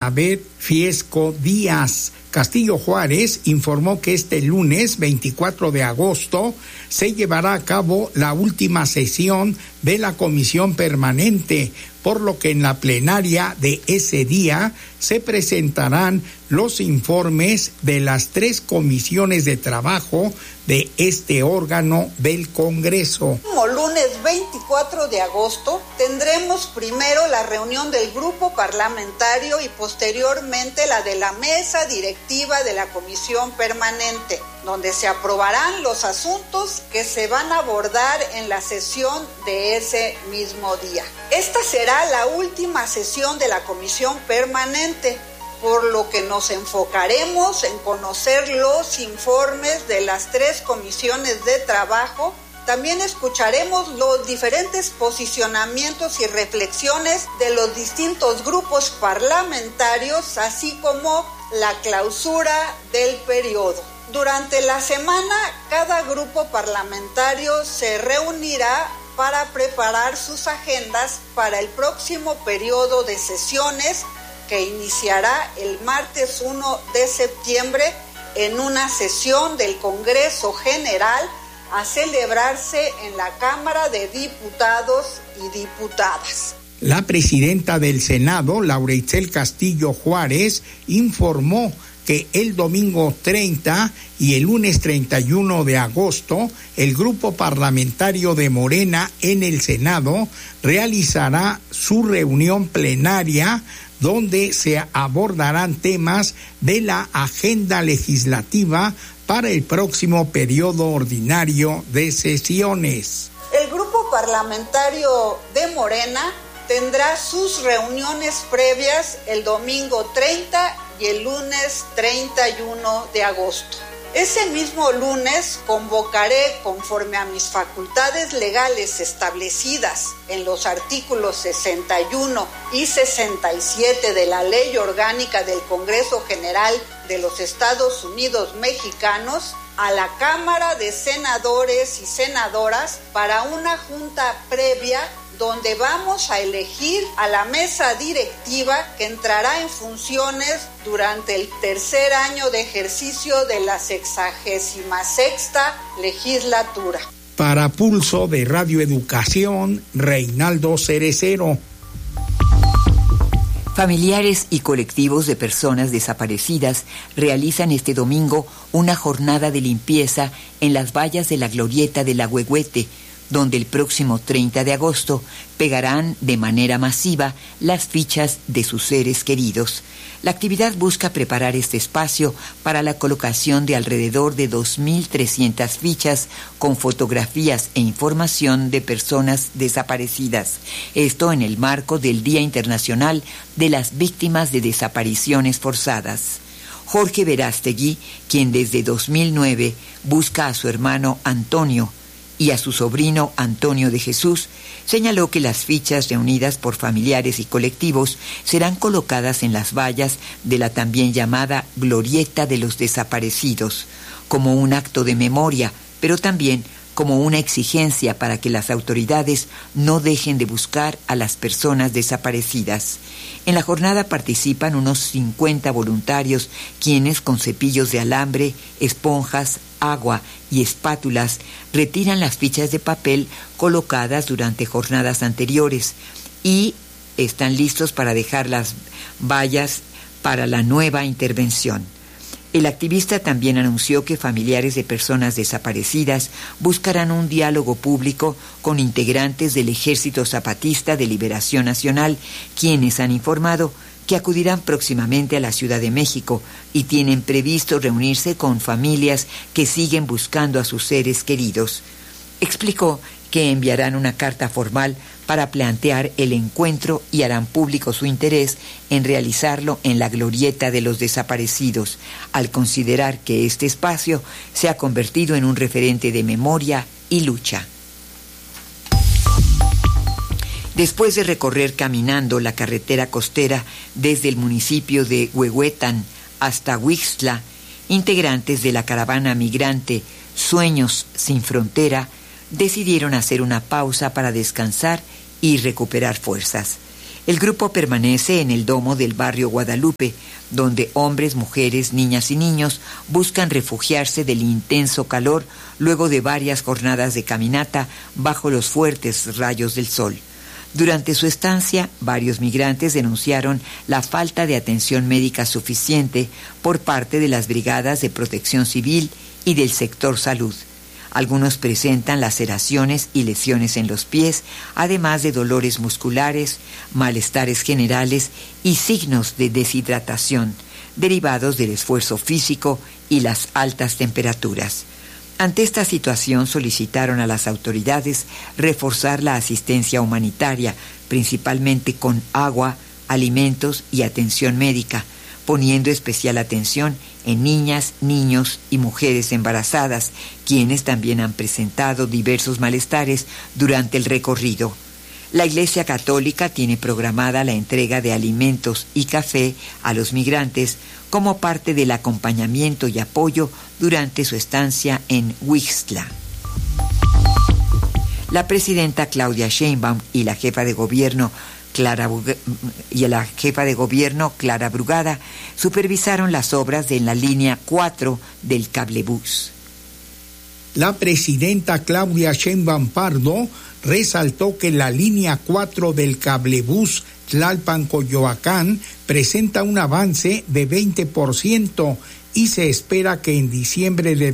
Elizabeth Fiesco Díaz. Castillo Juárez informó que este lunes 24 de agosto se llevará a cabo la última sesión de la comisión permanente, por lo que en la plenaria de ese día se presentarán los informes de las 3 comisiones de trabajo de este órgano del Congreso. Como lunes 24 de agosto tendremos primero la reunión del grupo parlamentario y posteriormente la de la mesa directiva de la comisión permanente, donde se aprobarán los asuntos que se van a abordar en la sesión de ese mismo día. Esta será la última sesión de la comisión permanente, por lo que nos enfocaremos en conocer los informes de las 3 comisiones de trabajo. También escucharemos los diferentes posicionamientos y reflexiones de los distintos grupos parlamentarios, así como la clausura del periodo. Durante la semana, cada grupo parlamentario se reunirá para preparar sus agendas para el próximo periodo de sesiones que iniciará el martes 1 de septiembre en una sesión del Congreso General a celebrarse en la Cámara de Diputados y Diputadas. La presidenta del Senado, Laura Itzel Castillo Juárez, informó que el domingo 30 y el lunes 31 de agosto, el grupo parlamentario de Morena en el Senado realizará su reunión plenaria donde se abordarán temas de la agenda legislativa para el próximo periodo ordinario de sesiones. El grupo parlamentario de Morena tendrá sus reuniones previas el domingo 30 y el lunes 31 de agosto. Ese mismo lunes convocaré, conforme a mis facultades legales establecidas en los artículos 61 y 67 de la Ley Orgánica del Congreso General de los Estados Unidos Mexicanos, a la Cámara de Senadores y Senadoras para una junta previa donde vamos a elegir a la mesa directiva que entrará en funciones durante el tercer año de ejercicio de la 66ª legislatura. Para Pulso de Radio Educación, Reinaldo Cerecero. Familiares y colectivos de personas desaparecidas realizan este domingo una jornada de limpieza en las vallas de la glorieta del Ahuehuete, donde el próximo 30 de agosto pegarán de manera masiva las fichas de sus seres queridos. La actividad busca preparar este espacio para la colocación de alrededor de 2.300 fichas con fotografías e información de personas desaparecidas. Esto en el marco del Día Internacional de las Víctimas de Desapariciones Forzadas. Jorge Verástegui, quien desde 2009 busca a su hermano Antonio y a su sobrino Antonio de Jesús, señaló que las fichas reunidas por familiares y colectivos serán colocadas en las vallas de la también llamada Glorieta de los Desaparecidos, como un acto de memoria, pero también como una exigencia para que las autoridades no dejen de buscar a las personas desaparecidas. En la jornada participan unos 50 voluntarios, quienes con cepillos de alambre, esponjas, agua y espátulas retiran las fichas de papel colocadas durante jornadas anteriores y están listos para dejar las vallas para la nueva intervención. El activista también anunció que familiares de personas desaparecidas buscarán un diálogo público con integrantes del Ejército Zapatista de Liberación Nacional, quienes han informado que acudirán próximamente a la Ciudad de México y tienen previsto reunirse con familias que siguen buscando a sus seres queridos. Explicó que enviarán una carta formal para plantear el encuentro y harán público su interés en realizarlo en la Glorieta de los Desaparecidos, al considerar que este espacio se ha convertido en un referente de memoria y lucha. Después de recorrer caminando la carretera costera desde el municipio de Huehuetán hasta Huixtla, integrantes de la caravana migrante Sueños Sin Frontera decidieron hacer una pausa para descansar y recuperar fuerzas. El grupo permanece en el domo del barrio Guadalupe, donde hombres, mujeres, niñas y niños buscan refugiarse del intenso calor luego de varias jornadas de caminata bajo los fuertes rayos del sol. Durante su estancia, varios migrantes denunciaron la falta de atención médica suficiente por parte de las brigadas de protección civil y del sector salud. Algunos presentan laceraciones y lesiones en los pies, además de dolores musculares, malestares generales y signos de deshidratación, derivados del esfuerzo físico y las altas temperaturas. Ante esta situación solicitaron a las autoridades reforzar la asistencia humanitaria, principalmente con agua, alimentos y atención médica, poniendo especial atención en niñas, niños y mujeres embarazadas, quienes también han presentado diversos malestares durante el recorrido. La Iglesia Católica tiene programada la entrega de alimentos y café a los migrantes como parte del acompañamiento y apoyo durante su estancia en Huixtla. La presidenta Claudia Sheinbaum y la jefa de gobierno Clara Brugada supervisaron las obras de la línea 4 del cablebús. La presidenta Claudia Sheinbaum Pardo resaltó que la línea 4 del cablebús Tlalpan-Coyoacán presenta un avance de 20% y se espera que en diciembre de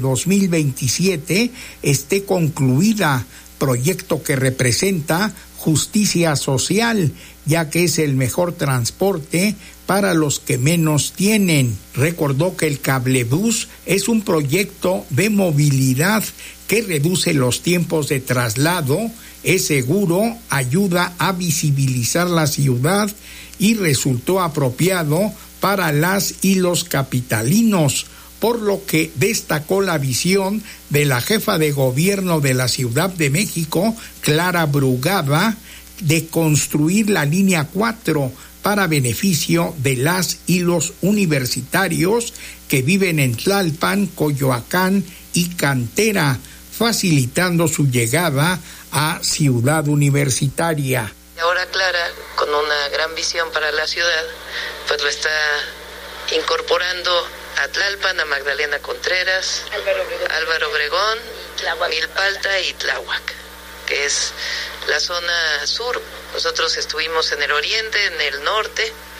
2027 esté concluida, proyecto que representa justicia social, ya que es el mejor transporte para los que menos tienen. Recordó que el cablebús es un proyecto de movilidad que reduce los tiempos de traslado, es seguro, ayuda a visibilizar la ciudad y resultó apropiado para las y los capitalinos, por lo que destacó la visión de la jefa de gobierno de la Ciudad de México, Clara Brugada, de construir la línea 4 para beneficio de las y los universitarios que viven en Tlalpan, Coyoacán y Cantera, facilitando su llegada a Ciudad Universitaria. Ahora Clara, con una gran visión para la ciudad, pues lo está incorporando a Tlalpan, a Magdalena Contreras, Álvaro Obregón, Milpalta y Tláhuac, que es la zona sur. Nosotros estuvimos en el oriente, en el norte,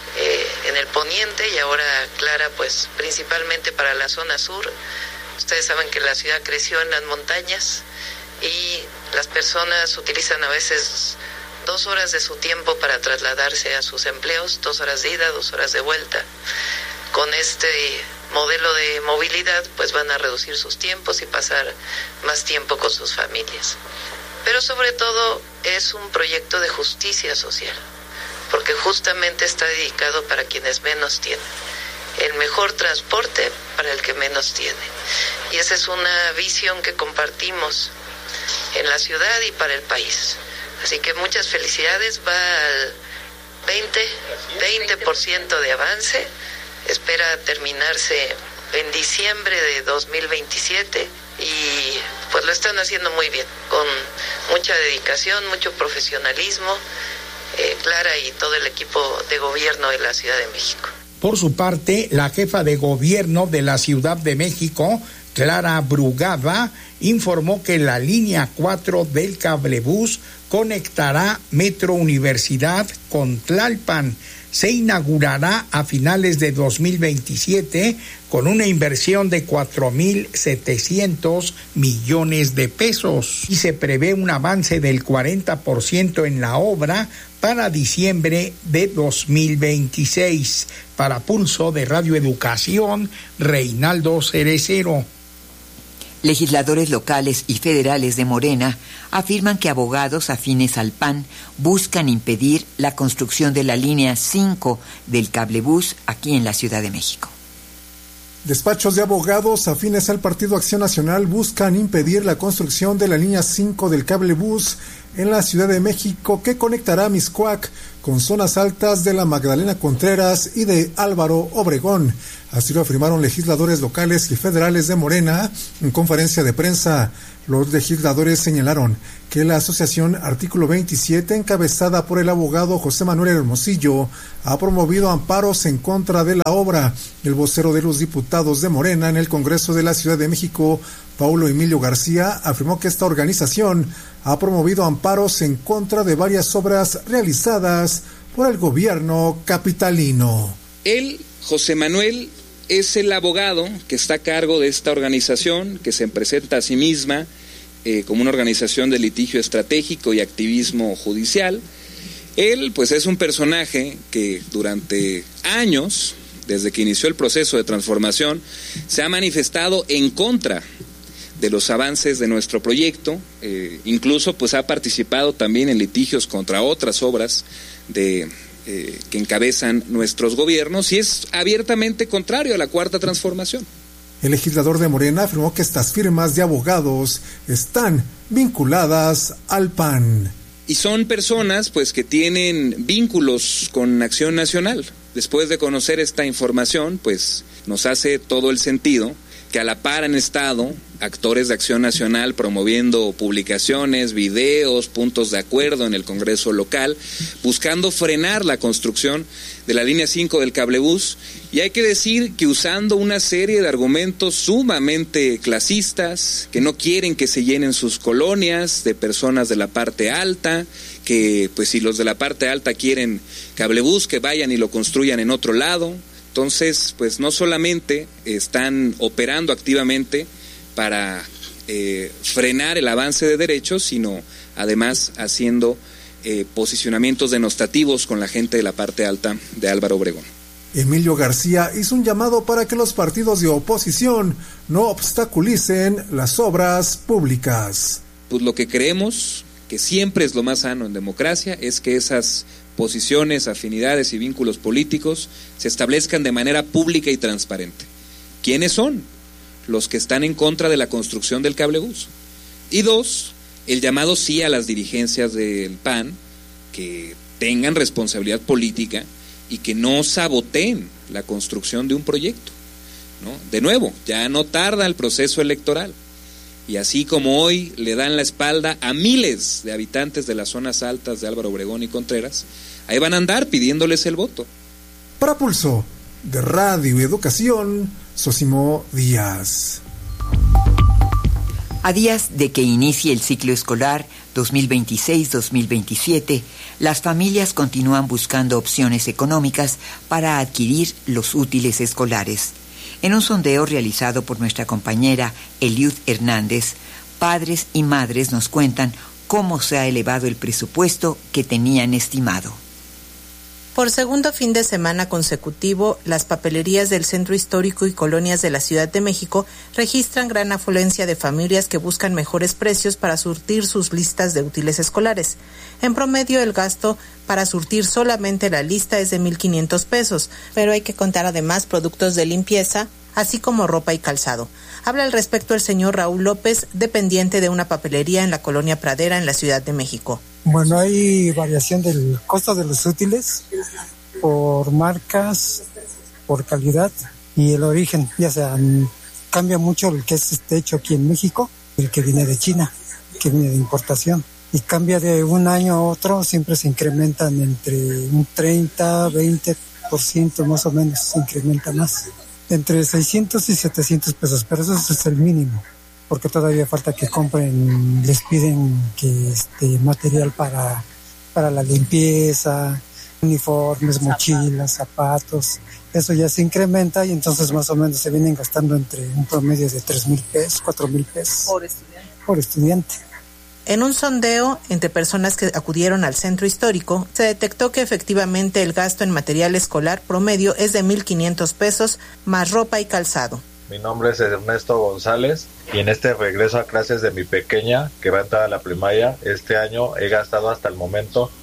en el poniente, y ahora Clara pues principalmente para la zona sur. Ustedes saben que la ciudad creció en las montañas y las personas utilizan a veces 2 horas de su tiempo para trasladarse a sus empleos, 2 horas de ida, 2 horas de vuelta. Con este modelo de movilidad pues van a reducir sus tiempos y pasar más tiempo con sus familias. Pero sobre todo es un proyecto de justicia social, porque justamente está dedicado para quienes menos tienen. El mejor transporte para el que menos tiene. Y esa es una visión que compartimos en la ciudad y para el país. Así que muchas felicidades, va al 20% de avance, espera terminarse en diciembre de 2027 y pues lo están haciendo muy bien, con mucha dedicación, mucho profesionalismo, Clara y todo el equipo de gobierno de la Ciudad de México. Por su parte, la jefa de gobierno de la Ciudad de México, Clara Brugada, informó que la línea 4 del cablebús conectará Metro Universidad con Tlalpan. Se inaugurará a finales de 2027 con una inversión de 4.700 millones de pesos y se prevé un avance del 40% en la obra para diciembre de 2026. Para Pulso de Radio Educación, Reinaldo Cerecero. Legisladores locales y federales de Morena afirman que abogados afines al PAN buscan impedir la construcción de la línea 5 del cablebús aquí en la Ciudad de México. Despachos de abogados afines al Partido Acción Nacional buscan impedir la construcción de la línea 5 del cablebús en la Ciudad de México que conectará Mixcoac con zonas altas de la Magdalena Contreras y de Álvaro Obregón. Así lo afirmaron legisladores locales y federales de Morena en conferencia de prensa. Los legisladores señalaron que la asociación Artículo 27, encabezada por el abogado José Manuel Hermosillo, ha promovido amparos en contra de la obra. El vocero de los diputados de Morena en el Congreso de la Ciudad de México, Paulo Emilio García, afirmó que esta organización ha promovido amparos en contra de varias obras realizadas por el gobierno capitalino. Él, José Manuel, es el abogado que está a cargo de esta organización, que se presenta a sí misma como una organización de litigio estratégico y activismo judicial. Él, pues, es un personaje que durante años, desde que inició el proceso de transformación, se ha manifestado en contra de los avances de nuestro proyecto, incluso pues ha participado también en litigios contra otras obras que encabezan nuestros gobiernos y es abiertamente contrario a la Cuarta Transformación. El legislador de Morena afirmó que estas firmas de abogados están vinculadas al PAN. Y son personas pues que tienen vínculos con Acción Nacional. Después de conocer esta información, pues nos hace todo el sentido que a la par han estado actores de Acción Nacional promoviendo publicaciones, videos, puntos de acuerdo en el Congreso local, buscando frenar la construcción de la línea 5 del cablebús, y hay que decir que usando una serie de argumentos sumamente clasistas, que no quieren que se llenen sus colonias de personas de la parte alta, que pues si los de la parte alta quieren cablebús, que vayan y lo construyan en otro lado. Entonces, pues no solamente están operando activamente para frenar el avance de derechos, sino además haciendo posicionamientos denostativos con la gente de la parte alta de Álvaro Obregón. Emilio García hizo un llamado para que los partidos de oposición no obstaculicen las obras públicas. Pues lo que creemos que siempre es lo más sano en democracia es que esas posiciones, afinidades y vínculos políticos se establezcan de manera pública y transparente. ¿Quiénes son? Los que están en contra de la construcción del cablebús. Y dos, el llamado sí a las dirigencias del PAN que tengan responsabilidad política y que no saboteen la construcción de un proyecto, ¿no? De nuevo, ya no tarda el proceso electoral. Y así como hoy le dan la espalda a miles de habitantes de las zonas altas de Álvaro Obregón y Contreras, ahí van a andar pidiéndoles el voto. Para Pulso de Radio y Educación, Sosimo Díaz. A días de que inicie el ciclo escolar 2026-2027, las familias continúan buscando opciones económicas para adquirir los útiles escolares. En un sondeo realizado por nuestra compañera Eliud Hernández, padres y madres nos cuentan cómo se ha elevado el presupuesto que tenían estimado. Por segundo fin de semana consecutivo, las papelerías del Centro Histórico y colonias de la Ciudad de México registran gran afluencia de familias que buscan mejores precios para surtir sus listas de útiles escolares. En promedio, el gasto para surtir solamente la lista es de 1,500 pesos, pero hay que contar además productos de limpieza, así como ropa y calzado. Habla al respecto el señor Raúl López, dependiente de una papelería en la colonia Pradera, en la Ciudad de México. Bueno, hay variación del costo de los útiles por marcas, por calidad y el origen. Ya sea, cambia mucho el que es hecho aquí en México, el que viene de China, que viene de importación. Y cambia de un año a otro, siempre se incrementan entre un 30, 20% más o menos, se incrementa más. Entre 600 y 700 pesos, pero eso es el mínimo, porque todavía falta que compren, les piden que material para la limpieza, uniformes, mochilas, zapatos, eso ya se incrementa y entonces más o menos se vienen gastando entre un promedio de 3,000 pesos, 4,000 pesos. Por estudiante. En un sondeo entre personas que acudieron al centro histórico, se detectó que efectivamente el gasto en material escolar promedio es de 1,500 pesos más ropa y calzado. Mi nombre es Ernesto González y en este regreso a clases de mi pequeña, que va a entrar a la primaria, este año he gastado hasta el momento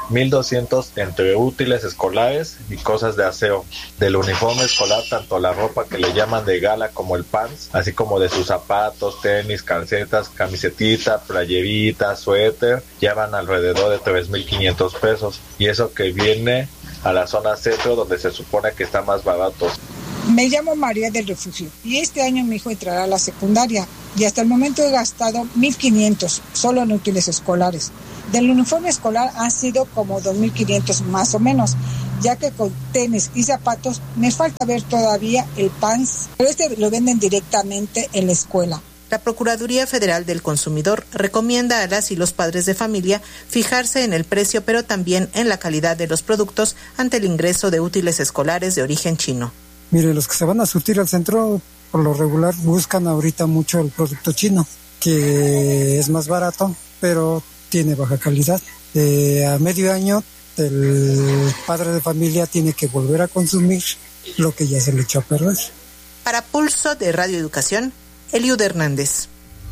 1,200 entre útiles escolares y cosas de aseo. Del uniforme escolar, tanto la ropa que le llaman de gala como el pants, así como de sus zapatos, tenis, calcetas, camisetita, playerita, suéter, llevan alrededor de 3,500 pesos. Y eso que viene a la zona centro, donde se supone que está más barato. Me llamo María del Refugio y este año mi hijo entrará a la secundaria y hasta el momento he gastado 1,500 solo en útiles escolares. Del uniforme escolar han sido como 2,500 más o menos, ya que con tenis y zapatos me falta ver todavía el pants, pero lo venden directamente en la escuela. La Procuraduría Federal del Consumidor recomienda a las y los padres de familia fijarse en el precio, pero también en la calidad de los productos ante el ingreso de útiles escolares de origen chino. Mire, los que se van a surtir al centro, por lo regular, buscan ahorita mucho el producto chino, que es más barato, pero tiene baja calidad. A medio año, el padre de familia tiene que volver a consumir lo que ya se le echó a perder. Para Pulso de Radio Educación, Eliud Hernández.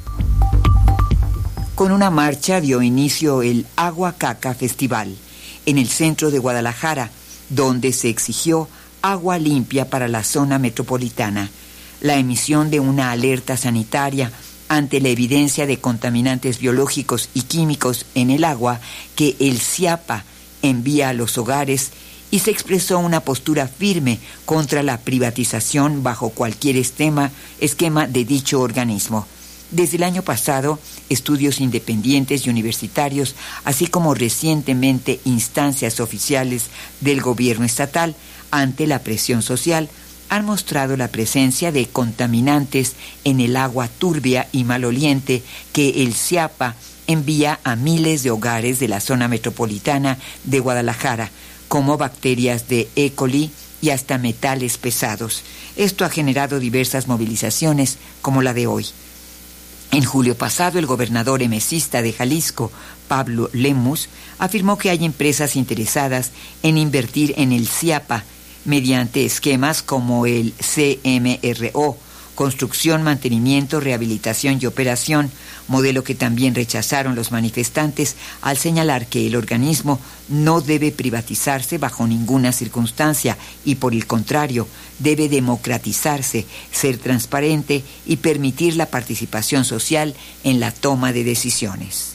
Con una marcha dio inicio el Agua Caca Festival en el centro de Guadalajara, donde se exigió agua limpia para la zona metropolitana, la emisión de una alerta sanitaria ante la evidencia de contaminantes biológicos y químicos en el agua que el CIAPA envía a los hogares, y se expresó una postura firme contra la privatización bajo cualquier esquema de dicho organismo. Desde el año pasado, estudios independientes y universitarios, así como recientemente instancias oficiales del gobierno estatal, ante la presión social, han mostrado la presencia de contaminantes en el agua turbia y maloliente que el CIAPA envía a miles de hogares de la zona metropolitana de Guadalajara, como bacterias de E. coli y hasta metales pesados. Esto ha generado diversas movilizaciones, como la de hoy. En julio pasado, el gobernador emesista de Jalisco, Pablo Lemus, afirmó que hay empresas interesadas en invertir en el CIAPA mediante esquemas como el CMRO, construcción, mantenimiento, rehabilitación y operación, modelo que también rechazaron los manifestantes al señalar que el organismo no debe privatizarse bajo ninguna circunstancia y, por el contrario, debe democratizarse, ser transparente y permitir la participación social en la toma de decisiones.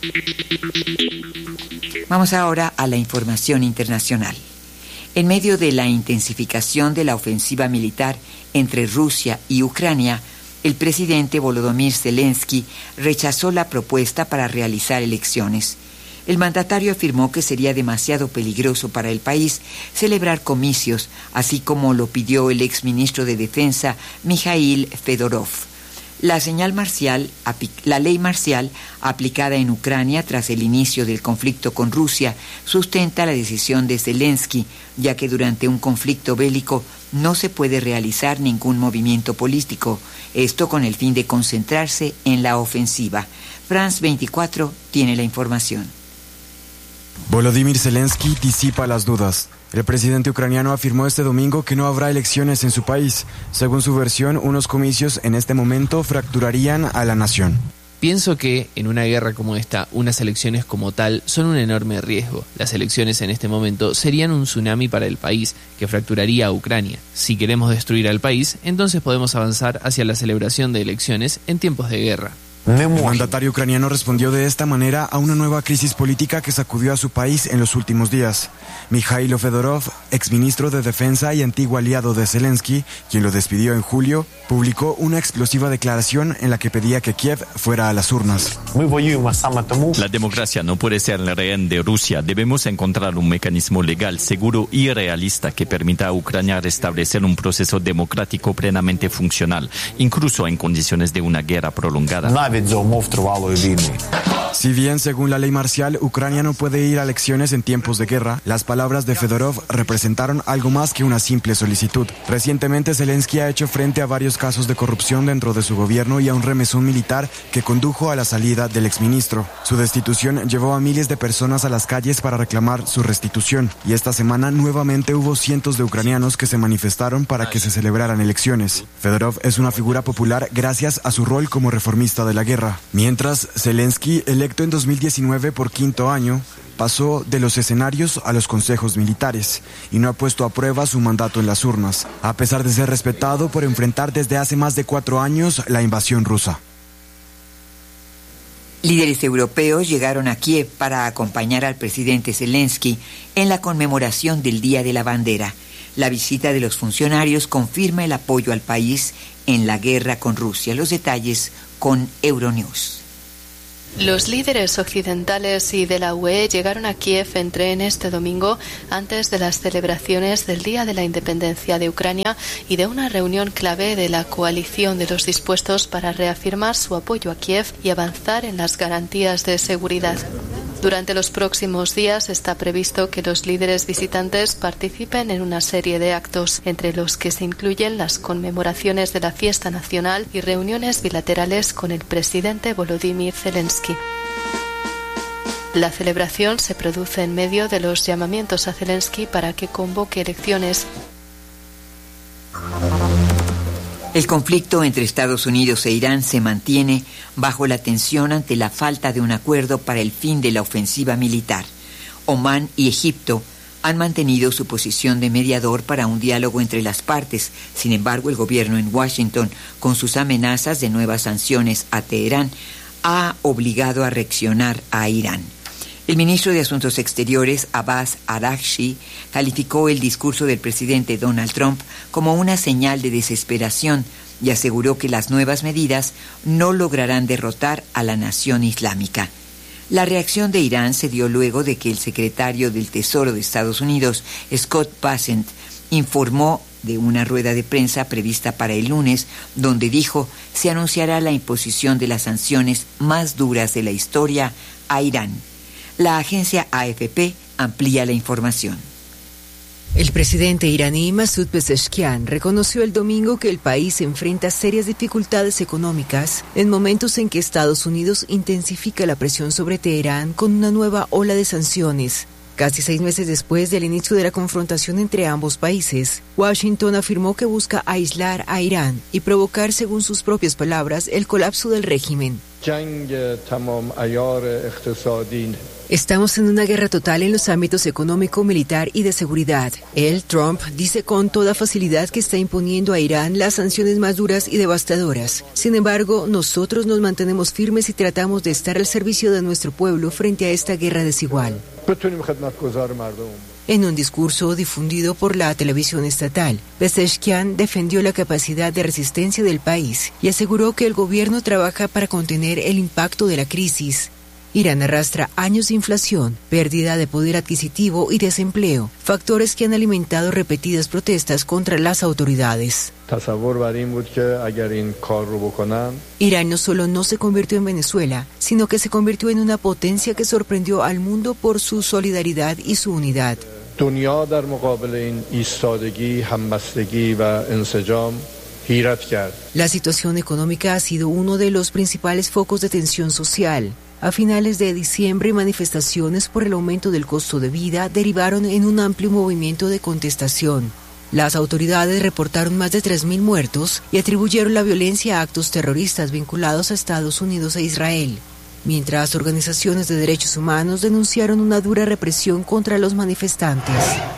Vamos ahora a la información internacional. En medio de la intensificación de la ofensiva militar entre Rusia y Ucrania, el presidente Volodymyr Zelensky rechazó la propuesta para realizar elecciones. El mandatario afirmó que sería demasiado peligroso para el país celebrar comicios, así como lo pidió el exministro de Defensa Mikhail Fedorov. La ley marcial aplicada en Ucrania tras el inicio del conflicto con Rusia sustenta la decisión de Zelensky, ya que durante un conflicto bélico no se puede realizar ningún movimiento político, esto con el fin de concentrarse en la ofensiva. France 24 tiene la información. Volodymyr Zelensky disipa las dudas. El presidente ucraniano afirmó este domingo que no habrá elecciones en su país. Según su versión, unos comicios en este momento fracturarían a la nación. Pienso que en una guerra como esta, unas elecciones como tal son un enorme riesgo. Las elecciones en este momento serían un tsunami para el país que fracturaría a Ucrania. Si queremos destruir al país, entonces podemos avanzar hacia la celebración de elecciones en tiempos de guerra. El mandatario ucraniano respondió de esta manera a una nueva crisis política que sacudió a su país en los últimos días. Mikhail Fedorov, exministro de Defensa y antiguo aliado de Zelensky, quien lo despidió en julio, publicó una explosiva declaración en la que pedía que Kiev fuera a las urnas. La democracia no puede ser el rehén de Rusia. Debemos encontrar un mecanismo legal, seguro y realista que permita a Ucrania restablecer un proceso democrático plenamente funcional, incluso en condiciones de una guerra prolongada. Si bien, según la ley marcial, Ucrania no puede ir a elecciones en tiempos de guerra, las palabras de Fedorov representaron algo más que una simple solicitud. Recientemente, Zelensky ha hecho frente a varios casos de corrupción dentro de su gobierno y a un remesón militar que condujo a la salida del exministro. Su destitución llevó a miles de personas a las calles para reclamar su restitución, y esta semana nuevamente hubo cientos de ucranianos que se manifestaron para que se celebraran elecciones. Fedorov es una figura popular gracias a su rol como reformista de la la guerra. Mientras, Zelensky, electo en 2019 por quinto año, pasó de los escenarios a los consejos militares y no ha puesto a prueba su mandato en las urnas, a pesar de ser respetado por enfrentar desde hace más de 4 años la invasión rusa. Líderes europeos llegaron a Kiev para acompañar al presidente Zelensky en la conmemoración del Día de la Bandera. La visita de los funcionarios confirma el apoyo al país en la guerra con Rusia. Los detalles con Euronews. Los líderes occidentales y de la UE llegaron a Kiev en tren este domingo antes de las celebraciones del Día de la Independencia de Ucrania y de una reunión clave de la coalición de los dispuestos para reafirmar su apoyo a Kiev y avanzar en las garantías de seguridad. Durante los próximos días está previsto que los líderes visitantes participen en una serie de actos, entre los que se incluyen las conmemoraciones de la fiesta nacional y reuniones bilaterales con el presidente Volodymyr Zelensky. La celebración se produce en medio de los llamamientos a Zelensky para que convoque elecciones. El conflicto entre Estados Unidos e Irán se mantiene bajo la tensión ante la falta de un acuerdo para el fin de la ofensiva militar. Omán y Egipto han mantenido su posición de mediador para un diálogo entre las partes. Sin embargo, el gobierno en Washington, con sus amenazas de nuevas sanciones a Teherán, ha obligado a reaccionar a Irán. El ministro de Asuntos Exteriores, Abbas Araghchi, calificó el discurso del presidente Donald Trump como una señal de desesperación y aseguró que las nuevas medidas no lograrán derrotar a la nación islámica. La reacción de Irán se dio luego de que el secretario del Tesoro de Estados Unidos, Scott Bessent, informó de una rueda de prensa prevista para el lunes, donde dijo se anunciará la imposición de las sanciones más duras de la historia a Irán. La agencia AFP amplía la información. El presidente iraní Masoud Pezeshkian reconoció el domingo que el país enfrenta serias dificultades económicas en momentos en que Estados Unidos intensifica la presión sobre Teherán con una nueva ola de sanciones. Casi 6 meses después del inicio de la confrontación entre ambos países, Washington afirmó que busca aislar a Irán y provocar, según sus propias palabras, el colapso del régimen. Estamos en una guerra total en los ámbitos económico, militar y de seguridad. Trump, dice con toda facilidad que está imponiendo a Irán las sanciones más duras y devastadoras. Sin embargo, nosotros nos mantenemos firmes y tratamos de estar al servicio de nuestro pueblo frente a esta guerra desigual. En un discurso difundido por la televisión estatal, Pezeshkian defendió la capacidad de resistencia del país y aseguró que el gobierno trabaja para contener el impacto de la crisis. Irán arrastra años de inflación, pérdida de poder adquisitivo y desempleo, factores que han alimentado repetidas protestas contra las autoridades. Irán no solo no se convirtió en Venezuela, sino que se convirtió en una potencia que sorprendió al mundo por su solidaridad y su unidad. La situación económica ha sido uno de los principales focos de tensión social. A finales de diciembre, manifestaciones por el aumento del costo de vida derivaron en un amplio movimiento de contestación. Las autoridades reportaron más de 3.000 muertos y atribuyeron la violencia a actos terroristas vinculados a Estados Unidos e Israel, mientras organizaciones de derechos humanos denunciaron una dura represión contra los manifestantes.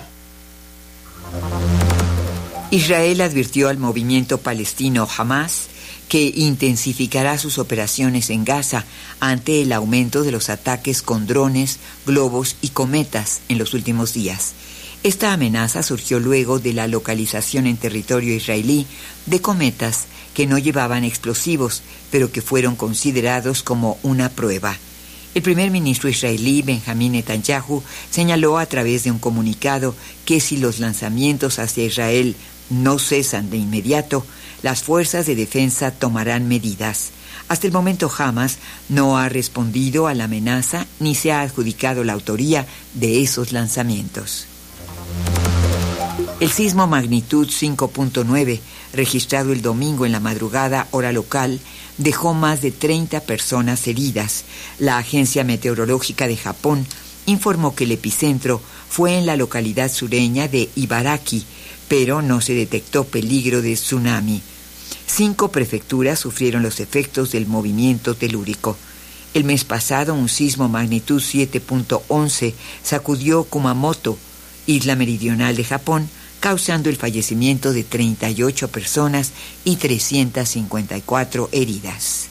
Israel advirtió al movimiento palestino Hamas que intensificará sus operaciones en Gaza ante el aumento de los ataques con drones, globos y cometas en los últimos días. Esta amenaza surgió luego de la localización en territorio israelí de cometas que no llevaban explosivos, pero que fueron considerados como una prueba. El primer ministro israelí, Benjamín Netanyahu, señaló a través de un comunicado que si los lanzamientos hacia Israel no cesan de inmediato, las fuerzas de defensa tomarán medidas. Hasta el momento Hamas no ha respondido a la amenaza ni se ha adjudicado la autoría de esos lanzamientos. El sismo magnitud 5.9, registrado el domingo en la madrugada hora local, dejó más de 30 personas heridas. La Agencia Meteorológica de Japón informó que el epicentro fue en la localidad sureña de Ibaraki, pero no se detectó peligro de tsunami. 5 prefecturas sufrieron los efectos del movimiento telúrico. El mes pasado, un sismo magnitud 7.11 sacudió Kumamoto, isla meridional de Japón, causando el fallecimiento de 38 personas y 354 heridas.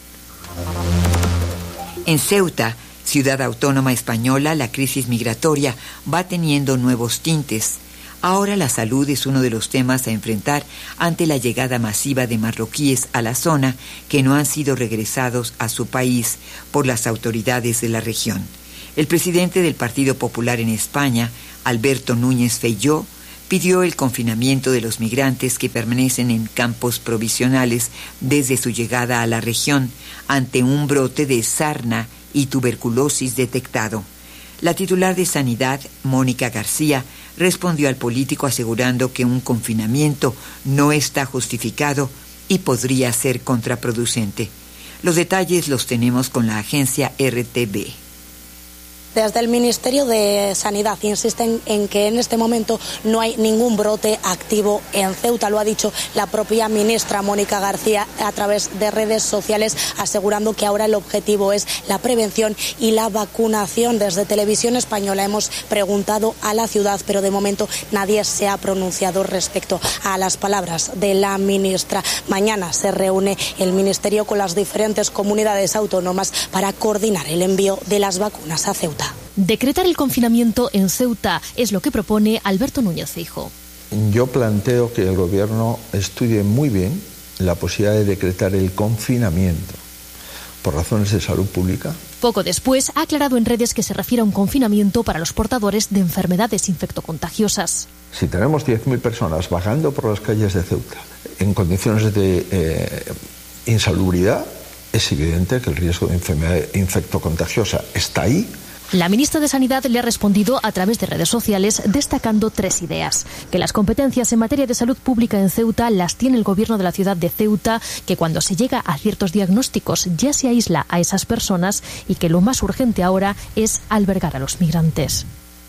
En Ceuta, ciudad autónoma española, la crisis migratoria va teniendo nuevos tintes. Ahora la salud es uno de los temas a enfrentar ante la llegada masiva de marroquíes a la zona que no han sido regresados a su país por las autoridades de la región. El presidente del Partido Popular en España, Alberto Núñez Feijóo, pidió el confinamiento de los migrantes que permanecen en campos provisionales desde su llegada a la región ante un brote de sarna y tuberculosis detectado. La titular de Sanidad, Mónica García, respondió al político asegurando que un confinamiento no está justificado y podría ser contraproducente. Los detalles los tenemos con la agencia RTB. Desde el Ministerio de Sanidad insisten en que en este momento no hay ningún brote activo en Ceuta. Lo ha dicho la propia ministra Mónica García a través de redes sociales, asegurando que ahora el objetivo es la prevención y la vacunación. Desde Televisión Española hemos preguntado a la ciudad, pero de momento nadie se ha pronunciado respecto a las palabras de la ministra. Mañana se reúne el Ministerio con las diferentes comunidades autónomas para coordinar el envío de las vacunas a Ceuta. Decretar el confinamiento en Ceuta es lo que propone Alberto Núñez Feijóo. Yo planteo que el gobierno estudie muy bien la posibilidad de decretar el confinamiento por razones de salud pública. Poco después ha aclarado en redes que se refiere a un confinamiento para los portadores de enfermedades infectocontagiosas. Si tenemos 10.000 personas vagando por las calles de Ceuta en condiciones de insalubridad, es evidente que el riesgo de enfermedad infectocontagiosa está ahí. La ministra de Sanidad le ha respondido a través de redes sociales destacando 3 ideas. Que las competencias en materia de salud pública en Ceuta las tiene el gobierno de la ciudad de Ceuta, que cuando se llega a ciertos diagnósticos ya se aísla a esas personas y que lo más urgente ahora es albergar a los migrantes.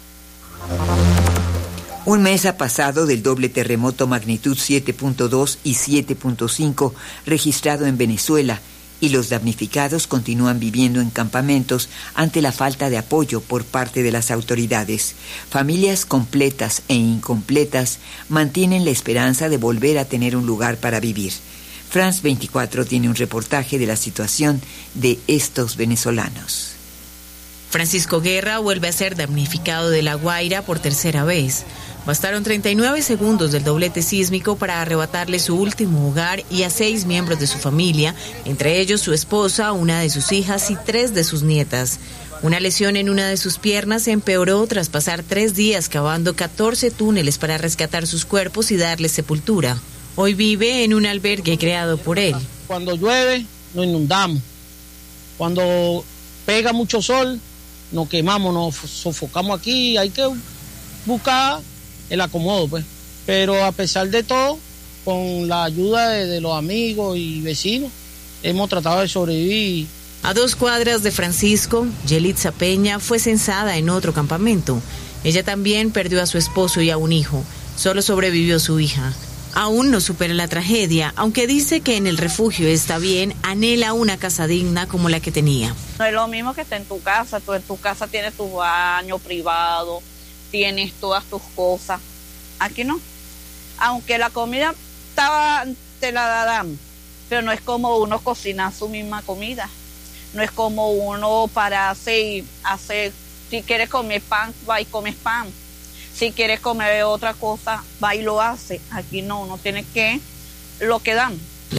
Un mes ha pasado del doble terremoto magnitud 7.2 y 7.5 registrado en Venezuela, y los damnificados continúan viviendo en campamentos ante la falta de apoyo por parte de las autoridades. Familias completas e incompletas mantienen la esperanza de volver a tener un lugar para vivir. France 24 tiene un reportaje de la situación de estos venezolanos. Francisco Guerra vuelve a ser damnificado de La Guaira por tercera vez. Bastaron 39 segundos del doblete sísmico para arrebatarle su último hogar y a 6 miembros de su familia, entre ellos su esposa, una de sus hijas y 3 de sus nietas. Una lesión en una de sus piernas se empeoró tras pasar 3 días cavando 14 túneles para rescatar sus cuerpos y darles sepultura. Hoy vive en un albergue creado por él. Cuando llueve, nos inundamos. Cuando pega mucho sol, nos quemamos, nos sofocamos aquí. Hay que buscar el acomodo, pues. Pero a pesar de todo, con la ayuda de los amigos y vecinos, hemos tratado de sobrevivir. A 2 cuadras de Francisco, Yelitza Peña fue censada en otro campamento. Ella también perdió a su esposo y a un hijo. Solo sobrevivió su hija. Aún no supera la tragedia, aunque dice que en el refugio está bien, anhela una casa digna como la que tenía. No es lo mismo que estar en tu casa. Tú en tu casa tienes tu baño privado, tienes todas tus cosas. Aquí no. Aunque la comida te la dan, pero no es como uno cocinar su misma comida. No es como uno pararse y hacer, si quieres comer pan, va y comes pan. Si quieres comer otra cosa, va y lo hace. Aquí no, uno tiene que lo que dan.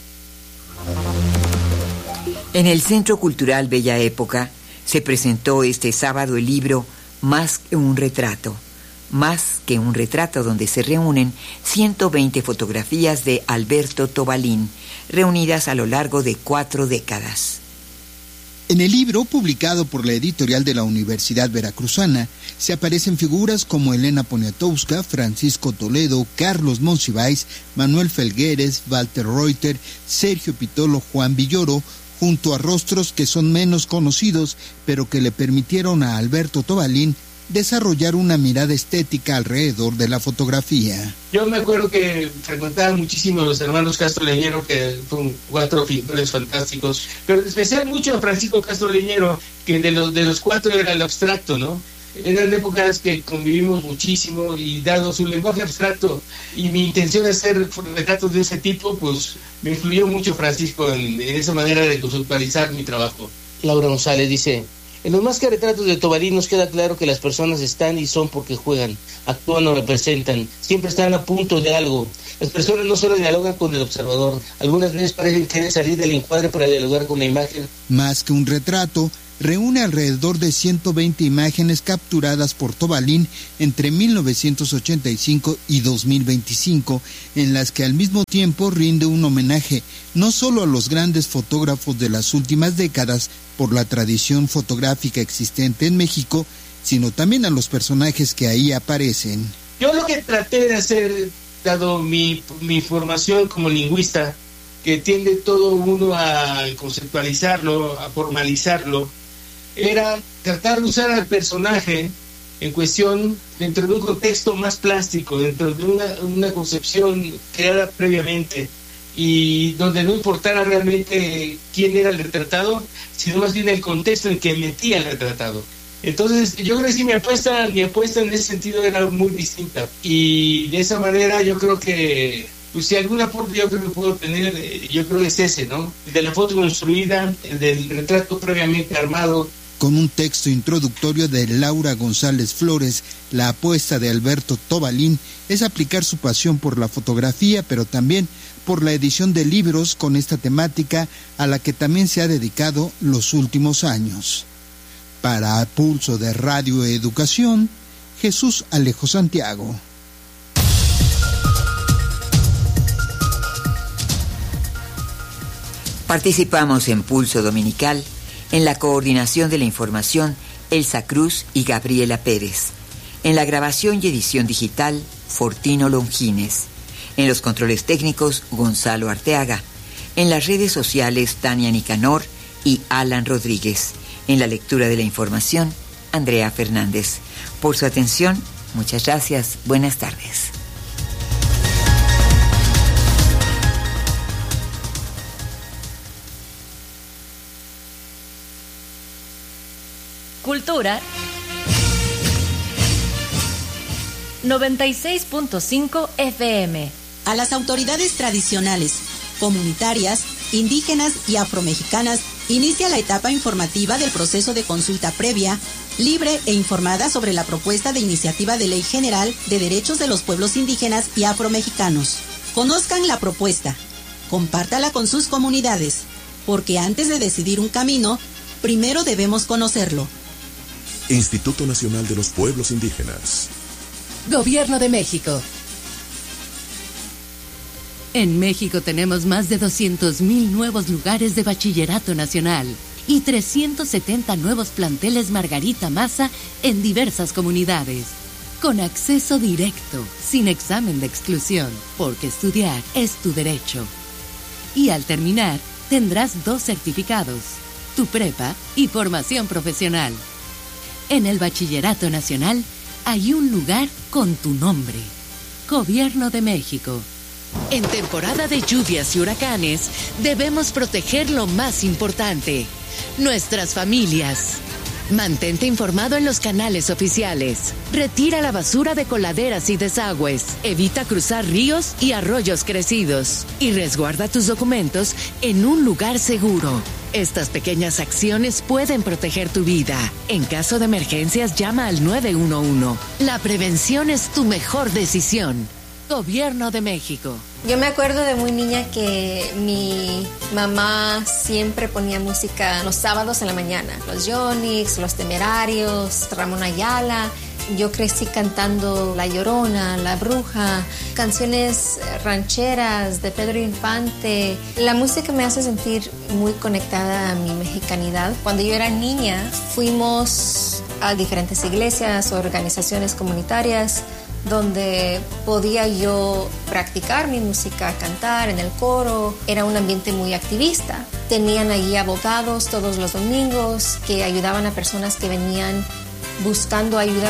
En el Centro Cultural Bella Época se presentó este sábado el libro Más que un retrato. Más que un retrato, donde se reúnen 120 fotografías de Alberto Tobalín, reunidas a lo largo de 4 décadas. En el libro, publicado por la editorial de la Universidad Veracruzana, se aparecen figuras como Elena Poniatowska, Francisco Toledo, Carlos Monsiváis, Manuel Felgueres, Walter Reuter, Sergio Pitolo, Juan Villoro, junto a rostros que son menos conocidos, pero que le permitieron a Alberto Tobalín desarrollar una mirada estética alrededor de la fotografía. Yo me acuerdo que frecuentaban muchísimo a los hermanos Castro Leñero, que fueron 4 pintores fantásticos, pero en especial mucho a Francisco Castro Leñero, que de los 4 era el abstracto, ¿no? Eran épocas que convivimos muchísimo y dado su lenguaje abstracto y mi intención de hacer retratos de ese tipo, pues me influyó mucho Francisco en esa manera de conceptualizar mi trabajo. Laura González dice: en los más que retratos de Tobalín nos queda claro que las personas están y son porque juegan, actúan o representan, siempre están a punto de algo. Las personas no solo dialogan con el observador, algunas veces parecen querer salir del encuadre para dialogar con la imagen. Más que un retrato, reúne alrededor de 120 imágenes capturadas por Tobalín entre 1985 y 2025, en las que al mismo tiempo rinde un homenaje no solo a los grandes fotógrafos de las últimas décadas por la tradición fotográfica existente en México, sino también a los personajes que ahí aparecen. Yo lo que traté de hacer, dado mi formación como lingüista, que tiende todo uno a conceptualizarlo, a formalizarlo, era tratar de usar al personaje en cuestión dentro de un contexto más plástico, dentro de una concepción creada previamente y donde no importara realmente quién era el retratado, sino más bien el contexto en que metía el retratado. Entonces yo creo que sí, mi apuesta en ese sentido era muy distinta y de esa manera yo creo que pues si algún aporte yo creo que puedo tener, yo creo que es ese, ¿no? De la foto construida, del retrato previamente armado. Con un texto introductorio de Laura González Flores, la apuesta de Alberto Tobalín es aplicar su pasión por la fotografía, pero también por la edición de libros con esta temática a la que también se ha dedicado los últimos años. Para Pulso de Radio Educación, Jesús Alejo Santiago. Participamos en Pulso Dominical. En la coordinación de la información, Elsa Cruz y Gabriela Pérez. En la grabación y edición digital, Fortino Longines. En los controles técnicos, Gonzalo Arteaga. En las redes sociales, Tania Nicanor y Alan Rodríguez. En la lectura de la información, Andrea Fernández. Por su atención, muchas gracias. Buenas tardes. Cultura 96.5 FM. A las autoridades tradicionales, comunitarias, indígenas y afromexicanas inicia la etapa informativa del proceso de consulta previa, libre e informada sobre la propuesta de iniciativa de ley general de derechos de los pueblos indígenas y afromexicanos. Conozcan la propuesta, compártala con sus comunidades, porque antes de decidir un camino, primero debemos conocerlo. Instituto Nacional de los Pueblos Indígenas. Gobierno de México. En México tenemos más de 200,000 nuevos lugares de bachillerato nacional y 370 nuevos planteles Margarita Maza en diversas comunidades, con acceso directo, sin examen de exclusión, porque estudiar es tu derecho. Y al terminar, tendrás 2 certificados, tu prepa y formación profesional. En el Bachillerato Nacional hay un lugar con tu nombre. Gobierno de México. En temporada de lluvias y huracanes, debemos proteger lo más importante, nuestras familias. Mantente informado en los canales oficiales. Retira la basura de coladeras y desagües. Evita cruzar ríos y arroyos crecidos. Y resguarda tus documentos en un lugar seguro. Estas pequeñas acciones pueden proteger tu vida. En caso de emergencias, llama al 911. La prevención es tu mejor decisión. Gobierno de México. Yo me acuerdo de muy niña que mi mamá siempre ponía música los sábados en la mañana. Los Yonix, Los Temerarios, Ramón Ayala. Yo crecí cantando La Llorona, La Bruja, canciones rancheras de Pedro Infante. La música me hace sentir muy conectada a mi mexicanidad. Cuando yo era niña, fuimos a diferentes iglesias, organizaciones comunitarias, donde podía yo practicar mi música, cantar en el coro. Era un ambiente muy activista. Tenían allí abogados todos los domingos que ayudaban a personas que venían buscando ayuda.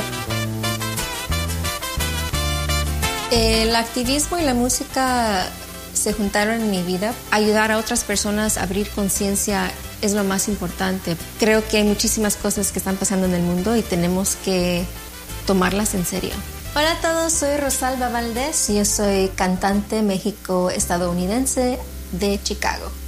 El activismo y la música se juntaron en mi vida. Ayudar a otras personas a abrir conciencia es lo más importante. Creo que hay muchísimas cosas que están pasando en el mundo y tenemos que tomarlas en serio. Hola a todos, soy Rosalba Valdés y yo soy cantante México-estadounidense de Chicago.